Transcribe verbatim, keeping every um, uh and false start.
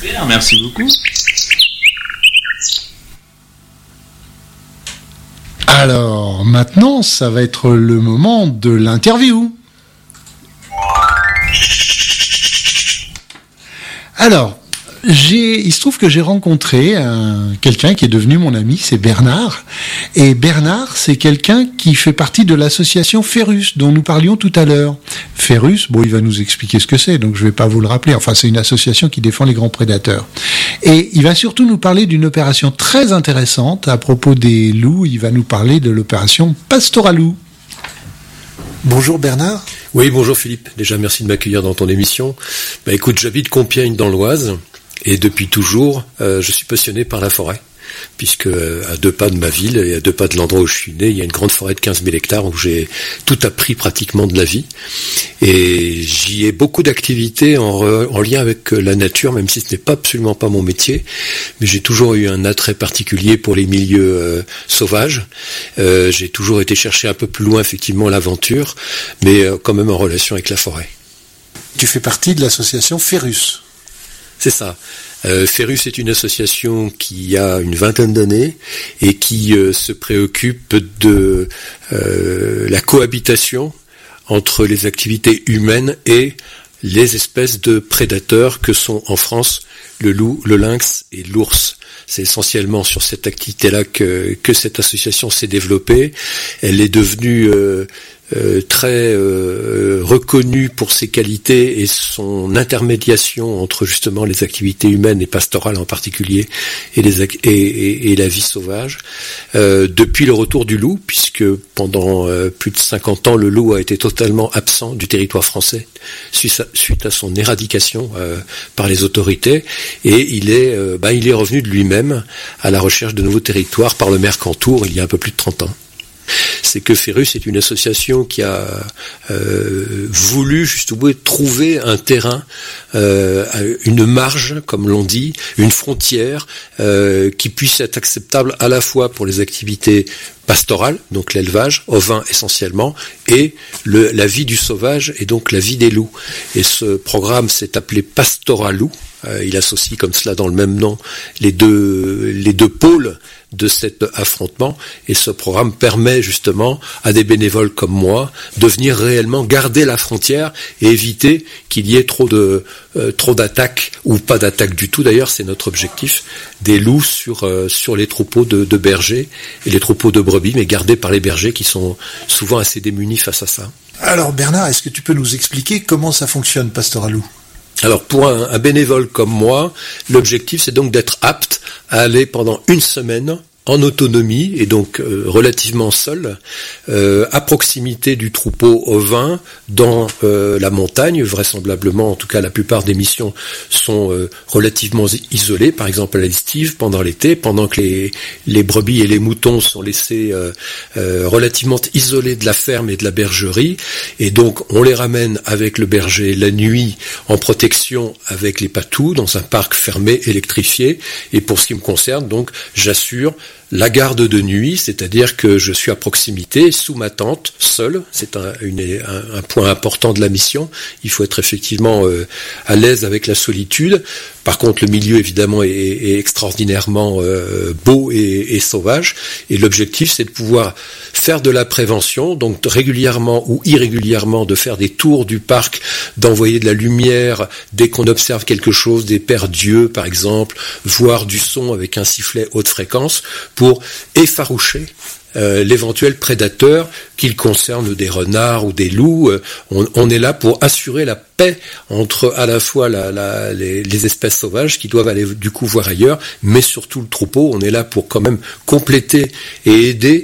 Super, merci beaucoup. Alors, maintenant, ça va être le moment de l'interview. Alors, j'ai, il se trouve que j'ai rencontré un, quelqu'un qui est devenu mon ami, c'est Bernard. Et Bernard, c'est quelqu'un qui fait partie de l'association Ferrus, dont nous parlions tout à l'heure. Ferrus, bon, il va nous expliquer ce que c'est, donc je vais pas vous le rappeler. Enfin, c'est une association qui défend les grands prédateurs. Et il va surtout nous parler d'une opération très intéressante à propos des loups. Il va nous parler de l'opération Pastoraloup. Bonjour Bernard. Oui, bonjour Philippe. Déjà, merci de m'accueillir dans ton émission. Bah, écoute, j'habite Compiègne dans l'Oise et depuis toujours, euh, je suis passionné par la forêt. Puisque à deux pas de ma ville et à deux pas de l'endroit où je suis né, il y a une grande forêt de quinze mille hectares où j'ai tout appris pratiquement de la vie. Et j'y ai beaucoup d'activités en, re, en lien avec la nature, même si ce n'est pas absolument pas mon métier. Mais j'ai toujours eu un attrait particulier pour les milieux euh, sauvages. Euh, j'ai toujours été chercher un peu plus loin, effectivement, l'aventure, mais euh, quand même en relation avec la forêt. Tu fais partie de l'association Ferrus. C'est ça. Euh, Ferrus est une association qui a une vingtaine d'années et qui euh, se préoccupe de euh, la cohabitation entre les activités humaines et les espèces de prédateurs que sont en France le loup, le lynx et l'ours. C'est essentiellement sur cette activité-là que, que cette association s'est développée. Elle est devenue euh, Euh, très euh, reconnu pour ses qualités et son intermédiation entre justement les activités humaines et pastorales en particulier et, les, et, et, et la vie sauvage euh, depuis le retour du loup, puisque pendant euh, plus de cinquante ans le loup a été totalement absent du territoire français suite à, suite à son éradication euh, par les autorités, et il est, euh, bah, il est revenu de lui-même à la recherche de nouveaux territoires par le Mercantour il y a un peu plus de trente ans. C'est que Ferrus est une association qui a euh, voulu justement trouver un terrain, euh, une marge, comme l'on dit, une frontière euh, qui puisse être acceptable à la fois pour les activités pastorales, donc l'élevage, ovin essentiellement, et le, la vie du sauvage et donc la vie des loups. Et ce programme s'est appelé Pastoraloup. Euh, il associe comme cela dans le même nom les deux, les deux pôles de cet affrontement, et ce programme permet justement à des bénévoles comme moi de venir réellement garder la frontière et éviter qu'il y ait trop de euh, trop d'attaques, ou pas d'attaques du tout d'ailleurs, c'est notre objectif, des loups sur euh, sur les troupeaux de, de bergers et les troupeaux de brebis, mais gardés par les bergers qui sont souvent assez démunis face à ça. Alors Bernard, est-ce que tu peux nous expliquer comment ça fonctionne, Pastoraloup ? Alors pour un, un bénévole comme moi, l'objectif c'est donc d'être apte à aller pendant une semaine en autonomie et donc euh, relativement seul, euh, à proximité du troupeau ovin dans euh, la montagne. Vraisemblablement, en tout cas la plupart des missions sont euh, relativement isolées, par exemple à l'estive, pendant l'été, pendant que les, les brebis et les moutons sont laissés euh, euh, relativement isolés de la ferme et de la bergerie, et donc on les ramène avec le berger la nuit en protection avec les patous dans un parc fermé, électrifié, et pour ce qui me concerne, donc j'assure la garde de nuit, c'est-à-dire que je suis à proximité, sous ma tente, seul. C'est un, une, un, un point important de la mission. Il faut être effectivement euh, à l'aise avec la solitude. Par contre, le milieu, évidemment, est, est extraordinairement euh, beau et, et sauvage. Et l'objectif, c'est de pouvoir faire de la prévention, donc régulièrement ou irrégulièrement, de faire des tours du parc, d'envoyer de la lumière dès qu'on observe quelque chose, des paires d'yeux, par exemple, voire du son avec un sifflet haute fréquence, pour effaroucher euh, l'éventuel prédateur, qu'il concerne des renards ou des loups. Euh, on, on est là pour assurer la paix entre à la fois la, la, les, les espèces sauvages qui doivent aller du coup voir ailleurs, mais surtout le troupeau. On est là pour quand même compléter et aider